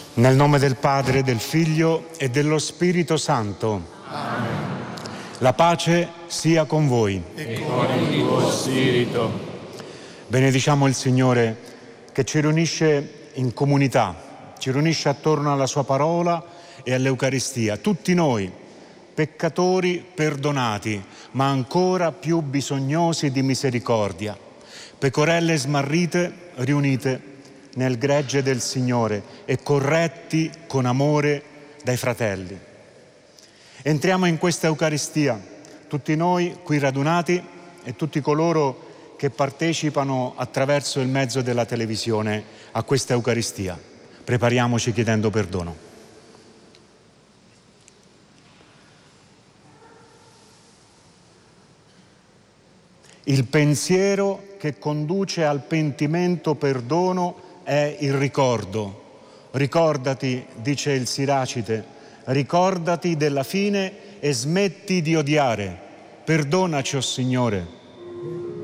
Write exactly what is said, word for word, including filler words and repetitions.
Nel nome del Padre, del Figlio e dello Spirito Santo. Amen. La pace sia con voi. E con il tuo spirito. Benediciamo il Signore che ci riunisce in comunità, ci riunisce attorno alla sua parola e all'Eucaristia. Tutti noi, peccatori perdonati, ma ancora più bisognosi di misericordia. Pecorelle smarrite, riunite nel gregge del Signore e corretti con amore dai fratelli. Entriamo in questa Eucaristia, tutti noi qui radunati e tutti coloro che partecipano attraverso il mezzo della televisione a questa Eucaristia. Prepariamoci chiedendo perdono. Il pensiero che conduce al pentimento perdono è il ricordo. Ricordati, dice il Siracide, ricordati della fine e smetti di odiare. Perdonaci, o Signore.